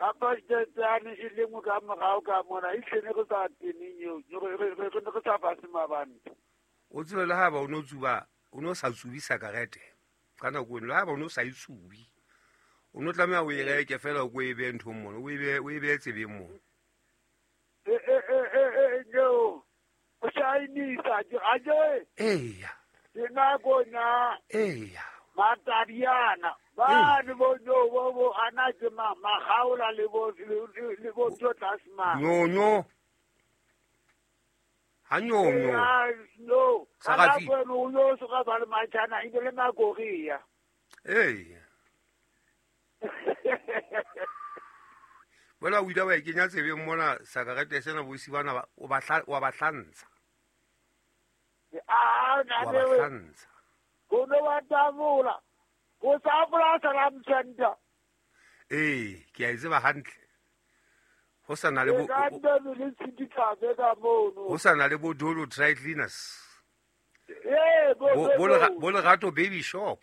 apa tsane e le mo ka mogao ka mona e tlhene go sa teneng re go sa fase mabanta o tsebe le ha ba o no tsuba o no sa tsubi sakarete ka nako le ha ba o no sa itsubi o no tlamea o e reke fela o e be ntho mona o e be tsebeng mona no o shainisa aje eya ina gonya eya matariana ba le bo anaje magaola le bo tlasma nyonyo ha nyonyo no Sakafi. kana go no so ka ba le machana inde le magoria eya bona o ida wa kenya tsebeng mona sakarete sena bo sibana wa ba hlantsha na wa ba le hlantsha go no wa tavula go sa bula salam center ke a itse ba hantle ho sa na le bo ho sa na le bo dolo dry cleaners bo lerato baby shop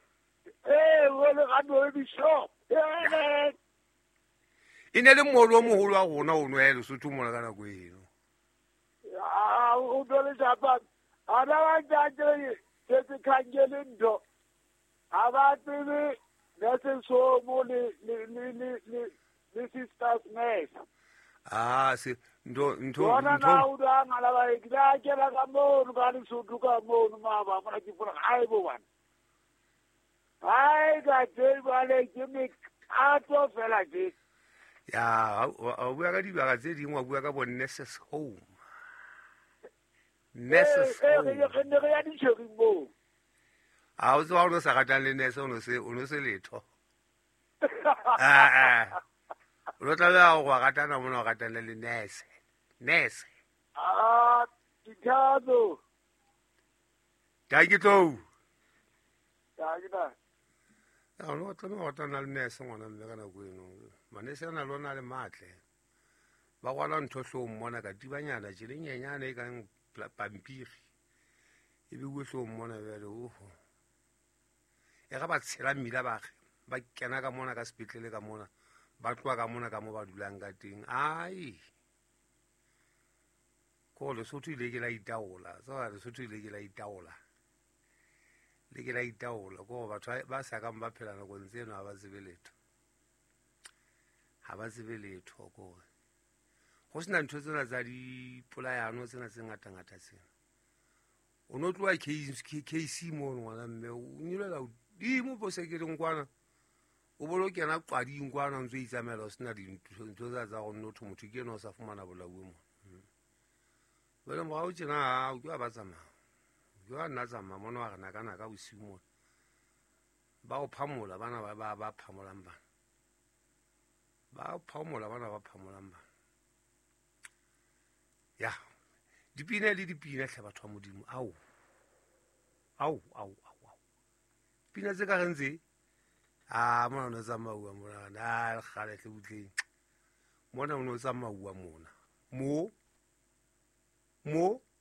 e ne le mmolo o mogolo wa gona o no ya lesotho mona ka nako eno o dole japa ana wa jaje se khangele ndo abathi nese so mo le sisters nurse se ndo bona na u da ngala ba ikira kela ka mo ka le sutu ka mo ma ba mona ki pura ai bo wan ai ga je ba le ke me a to fela je ya o bua ka dibaga tse dingwe wa bua ka bo nurses home nurses home ya di tshwere mo a o tswa o no sa ratang le nurse o no se letho o lo tla go ratana mona o ratana le nurse dithado ka ke tlou ya ke da o no tla go ratana le nurse ngwana mme ka nako eno manese ana lona le matle ba gwala ntho hlong mona ka tibanyana tse le nyenyane e kang pampiri e be hlong mona bjale oho e ga ba tshela mmila bage ba kena ka mona ka sepetlele ka mona ba tloa ka mona ka mo ba dulang ka teng ai ko lesotho ile ke la itaola tsaba lesotho ile ke la itaola ko batho ba sa kang ba phela nakong tseno ha ba tsebe letho kore go sena ntho tsena tsa dipolayano tsena tse ngata-ngata tsena o no tloa case mono ngwana mme o nyelela godimo po sekeleng kwana o bolo kena qwading kwana ntse itsamela o sena dintho tsa gonne o thwe motho ke ena o sa fumana bolaue mo bele mogao tjena o ke wa ba tsamaya ke wa nna tsamaya mona wa rena kana ka bosiu mona ba go phamola bana ba phamolang bana ya dipina le dipina hle batho ba modimo au pina tse ka gentse mona o ne tsamaua mona le gale tle butleng mona o ne o tsamaua mona mo